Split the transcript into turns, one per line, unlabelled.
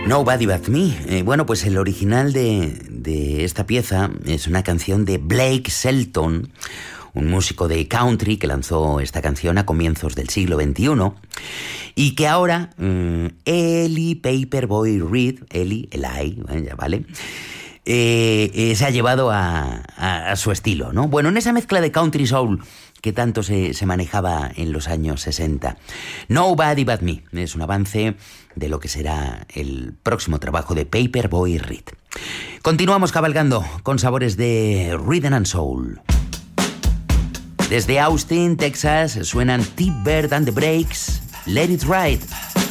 Nobody But Me. Bueno, pues el original de esta pieza es una canción de Blake Shelton, un músico de country que lanzó esta canción a comienzos del siglo XXI y que ahora Eli Paperboy Reed, Eli, ya vale, se ha llevado a su estilo, ¿no? Bueno, en esa mezcla de country soul que tanto se manejaba en los años 60. Nobody But Me es un avance de lo que será el próximo trabajo de Paperboy Reed. Continuamos cabalgando con sabores de Rhythm and Soul. Desde Austin, Texas, suenan T-Bird and the Breaks, Let It Ride.